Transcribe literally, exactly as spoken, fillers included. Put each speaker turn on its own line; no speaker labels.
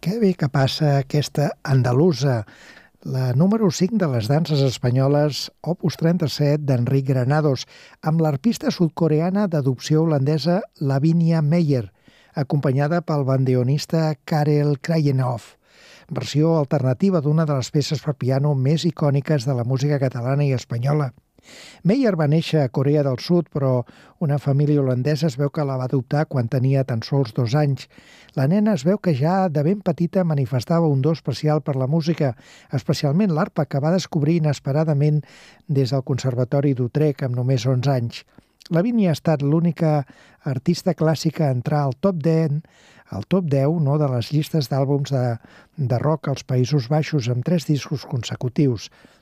Que bé que passa aquesta andalusa, la número cinc de les danses espanyoles, opus trenta-set d'Enric Granados, amb l'arpista sud-coreana d'adopció holandesa Lavinia Meyer, acompanyada pel bandeonista Karel Krajenhof, versió alternativa d'una de les peces per piano més icòniques de la música catalana i espanyola. Meyer va néixer a Corea del Sud, però una família holandesa es veu que la va adoptar quan tenia tan sols dos anys. La nena es veu que ja de ben petita manifestava un do especial per la música, especialment l'arpa, que va descobrir inesperadament des del Conservatori d'Utrecht amb només onze anys. Lavinia ha estat l'única artista clàssica a entrar al top deu, al top deu no, de les llistes d'àlbums de, de rock als Països Baixos amb tres discos consecutius.